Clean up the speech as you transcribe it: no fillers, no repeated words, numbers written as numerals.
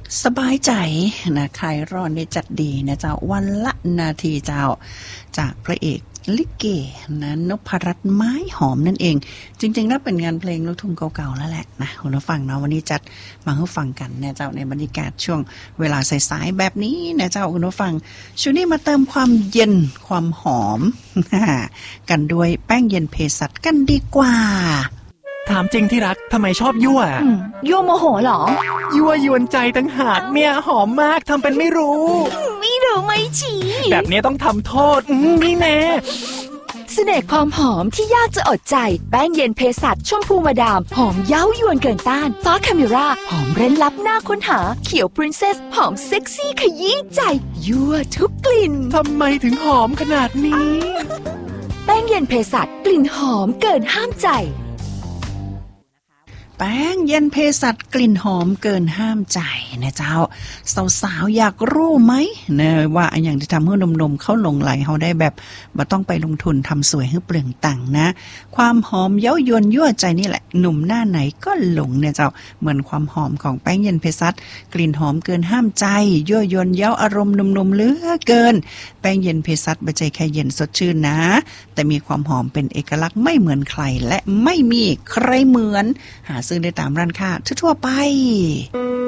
สบายใจนะคลายร้อนได้จัดดีนะเจ้าวันละนาทีเจ้าจากพระเอกลิเกนะนพรัตน์ไม้หอมนั่นเองจริงๆแล้วเป็นงานเพลงลูกทุ่งเก่าๆแล้วแหละนะคุณผู้ฟังเนาะวันนี้จัดมาให้ฟังกันนะเจ้าในบรรยากาศช่วงเวลาสายๆแบบนี้นะเจ้าคุณผู้ฟังช่วงนี้มาเติมความเย็นความหอมกันด้วยแป้งเย็นเภสัชกันดีกว่าถามจริงที่รักทำไมชอบยั่วยั่วโมโหเหรอยั่วยวนใจตั้งหากเนี่ยหอมมากทำเป็นไม่รู้ไม่รู้ไม่ชี้แบบนี้ต้องทำโทษนี่แน่เสน่ห์ความหอมที่ยากจะอดใจแป้งเย็นเภสัชชมพูมาดามหอมเย้ายวนเกินต้านฟ้าคาเมราหอมเร้นลับหน้าค้นหาเขียวปรินเซสหอมเซ็กซี่ขยี้ใจยั่วทุกกลิ่นทำไมถึงหอมขนาดนี้แป้งเย็นเภสัชกลิ่นหอมเกินห้ามใจแป้งเย็นเภสัชกลิ่นหอมเกินห้ามใจนะเจ้าสาวๆอยากรู้ไหมนะว่าอย่างที่ทำให้หนุ่มๆเขาหลงไหลเขาได้แบบบ่ต้องไปลงทุนทำสวยให้เปลืองตังค์นะความหอมเย้ายวนยั่วใจนี่แหละหนุ่มหน้าไหนก็หลงเนี่ยเจ้าเหมือนความหอมของแป้งเย็นเภสัชกลิ่นหอมเกินห้ามใจยั่วยวนเย้าอารมณ์หนุ่มๆเหลือเกินแป้งเย็นเภสัชไม่ใช่แค่เย็นสดชื่นนะแต่มีความหอมเป็นเอกลักษณ์ไม่เหมือนใครและไม่มีใครเหมือนหาซื้อได้ตามร้านค้าทั่วไป